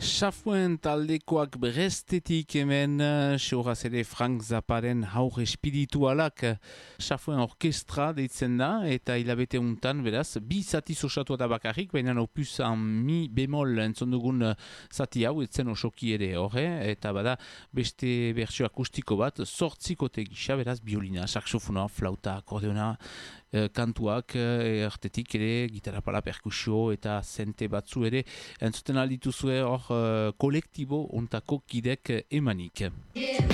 Xafuen taldekoak berestetik hemen, seuraz ere Frank Zapparen haur espiritualak Xafuen orkestra deitzen da, eta hilabete untan, beraz, bi zati osatu da bakarrik, baina opusan mi bemol entzon dugun zati hau, etzen osoki ere horre, eta bada beste bertsio akustiko bat, zortzikote gisa, beraz, biolina, saxofona, flauta, akordeona, kantuak, artetik ere, gitarra pala, perkusio eta zente batzu ere, entzuten aldituzue hor kolektibo ontako kidek emanik.